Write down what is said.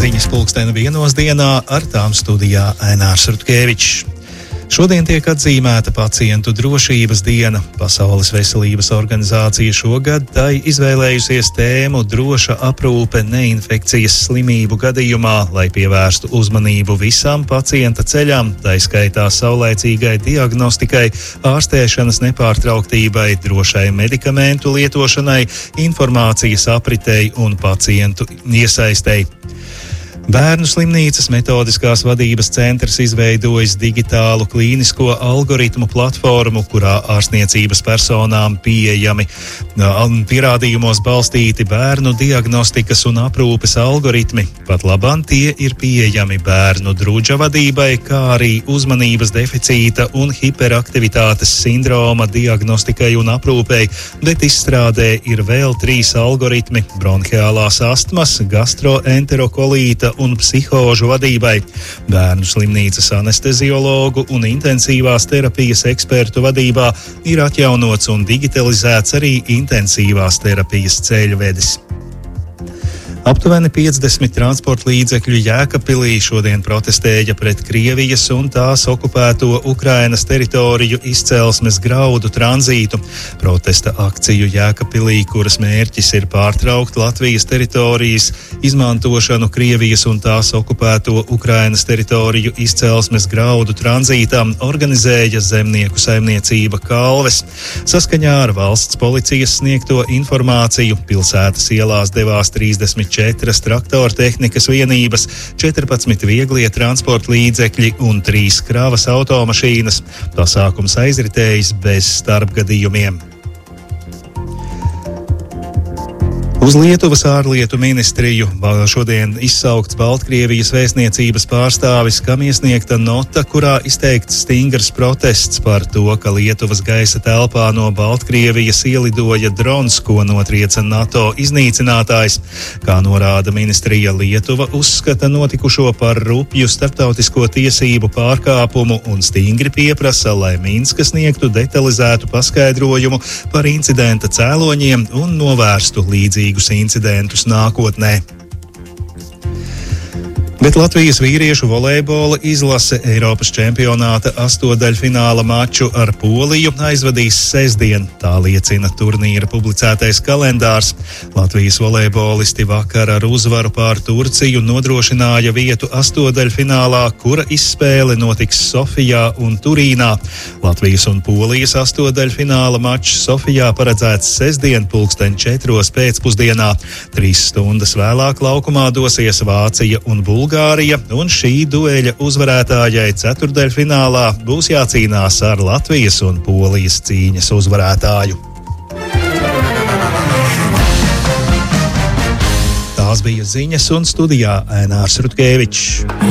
ziņas 1:00 ar tām studijā Ainārs Rutkevičs. Šodien tiek atzīmēta pacientu drošības diena. Pasaules veselības organizācija šogad tai izvēlējusies tēmu droša aprūpe neinfekcijas slimību gadījumā, lai pievērstu uzmanību visām pacienta ceļām, tai skaitā saulēcīgai diagnostikai, ārstēšanas nepārtrauktībai, drošai medikamentu lietošanai, informācijas apritei un pacientu iesaistei. Bērnu slimnīcas metodiskās vadības centrs izveidojis digitālu klīnisko algoritmu platformu, kurā ārstniecības personām pieejami pierādījumos balstīti bērnu diagnostikas un aprūpes algoritmi. Pat labam tie ir pieejami bērnu drudža vadībai, kā arī uzmanības deficīta un hiperaktivitātes sindroma diagnostikai un aprūpei, bet izstrādē ir vēl 3 algoritmi - bronhiālās astmas, gastroenterokolīta un psihožu vadībai. Bērnu slimnīcas anesteziologu un intensīvās terapijas ekspertu vadībā ir atjaunots un digitalizēts arī intensīvās terapijas ceļvedis. Aptuveni 50 transporta līdzekļu Jēkabpilī šodien protestēja pret Krievijas un tās okupēto Ukrainas teritoriju izcelsmes graudu tranzītu. Protesta akciju Jēkabpilī, kuras mērķis ir pārtraukt Latvijas teritorijas izmantošanu Krievijas un tās okupēto Ukrainas teritoriju izcelsmes graudu tranzītām, organizēja zemnieku saimniecība Kalves. Saskaņā ar valsts policijas sniegto informāciju pilsētas ielās devās 34 traktora tehnikas vienības, 14 vieglie transporta līdzekļi un 3 kravas automašīnas. Pasākums aizritējis bez starpgadījumiem. Uz Lietuvas ārlietu ministriju šodien izsaukts Baltkrievijas vēstniecības pārstāvis, kam iesniegta nota, kurā izteikts stingrs protests par to, ka Lietuvas gaisa telpā no Baltkrievijas ielidoja drons, ko notrieca NATO iznīcinātājs. Kā norāda ministrija, Lietuva uzskata notikušo par rupju starptautisko tiesību pārkāpumu un stingri pieprasa, lai Minska sniegtu detalizētu paskaidrojumu par incidenta cēloņiem un novērstu līdzīgu incidentus nākotnē. Bet Latvijas vīriešu volejbola izlase Eiropas čempionāta 8-daļfināla maču ar Poliju aizvadīs sestdien. Tā liecina turnīra publicētais kalendārs. Latvijas volejbolisti vakar ar uzvaru pār Turciju nodrošināja vietu 8-daļfinālā, kura izspēle notiks Sofijā un Turīnā. Latvijas un Polijas 8-daļfināla mačs Sofijā paredzēts sestdien 4:00 pēcpusdienā. 3 stundas vēlāk laukumā dosies Vācija un Bulgārija, un šī dueļa uzvarētājai ceturtdaļfinālā būs jācīnās ar Latvijas un Polijas cīņas uzvarētāju. Tās bija ziņas, un studijā Ainārs Rutkevičs.